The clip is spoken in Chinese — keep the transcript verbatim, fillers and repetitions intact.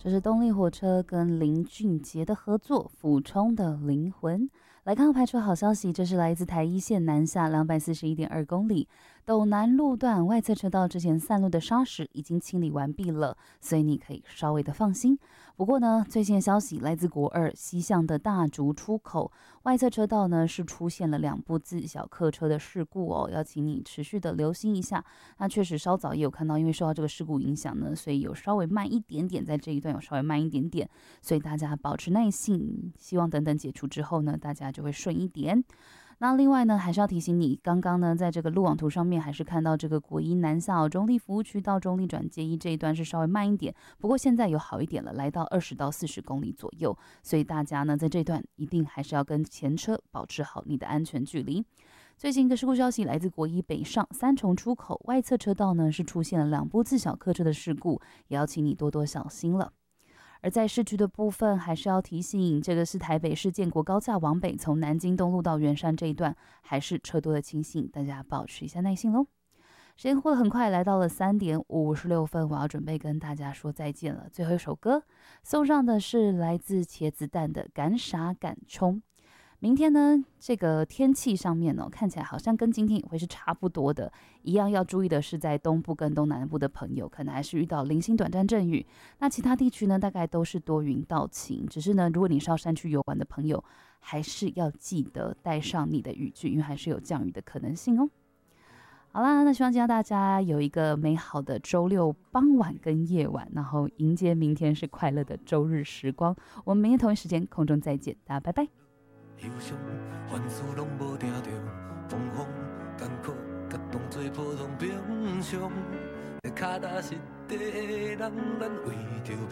这是动力火车跟林俊杰的合作，俯冲的灵魂。来看排除好消息，这是来自台一线南下两百四十一点二公里，斗南路段外侧车道之前散落的砂石已经清理完毕了，所以你可以稍微的放心。不过呢，最新的消息来自国二西向的大竹出口外侧车道呢是出现了两部自小客车的事故哦，要请你持续的留心一下。那确实稍早也有看到，因为受到这个事故影响呢，所以有稍微慢一点点，在这一段有稍微慢一点点，所以大家保持耐性，希望等等解除之后呢，大家就会顺一点。那另外呢，还是要提醒你，刚刚呢，在这个路网图上面还是看到这个国一南下中立服务区到中立转接一这一段是稍微慢一点，不过现在有好一点了，来到二十到四十公里左右，所以大家呢在这段一定还是要跟前车保持好你的安全距离。最新一个事故消息来自国一北上三重出口外侧车道呢是出现了两部自小客车的事故，也要请你多多小心了。而在市区的部分，还是要提醒，这个是台北市建国高架往北，从南京东路到圆山这一段，还是车多的情形，大家保持一下耐心喽。时间过得很快，来到了三点五十六分，我要准备跟大家说再见了。最后一首歌送上的是来自茄子蛋的《敢傻敢冲》。明天呢，这个天气上面呢、哦，看起来好像跟今天也会是差不多的。一样要注意的是，在东部跟东南部的朋友，可能还是遇到零星短暂阵雨。那其他地区呢，大概都是多云到晴。只是呢，如果你是要山区游玩的朋友，还是要记得带上你的雨具，因为还是有降雨的可能性哦。好啦，那希望今天大家有一个美好的周六傍晚跟夜晚，然后迎接明天是快乐的周日时光。我们明天同一时间空中再见，大家拜拜。 忧伤、烦事拢无定着，风风艰苦，甲当作普通平常。在脚踏实地的人，咱为着